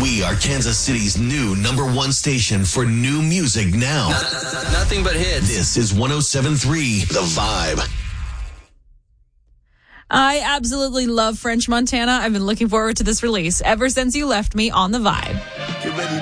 We are Kansas City's new #1 station for new music now. Nothing but hits. This is 107.3 The Vibe. I absolutely love French Montana. I've been looking forward to this release ever since you left me on The Vibe. Get ready